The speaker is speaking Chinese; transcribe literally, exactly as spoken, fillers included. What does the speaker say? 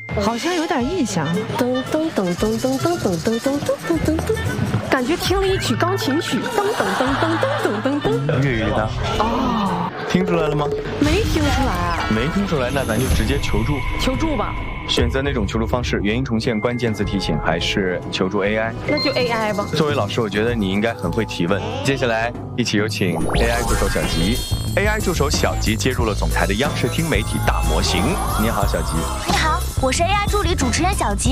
好像有点印象。 噔噔噔噔噔噔噔噔噔噔噔噔，感觉听了一曲钢琴曲。噔噔噔噔噔噔噔噔。 粤语的。 哦， 听出来了吗？ 没听出来啊。 没听出来，那咱就直接求助。 求助吧。 选择哪种求助方式？原因重现、关键字提醒，还是求助 A I？ 那就 A I 吧。 作为老师，我觉得你应该很会提问。接下来，一起有请 A I 助手小吉。A I 助手小吉接入了总台的央视听媒体大模型。你好，小吉。 你好，我是 A I 助理主持人小吉。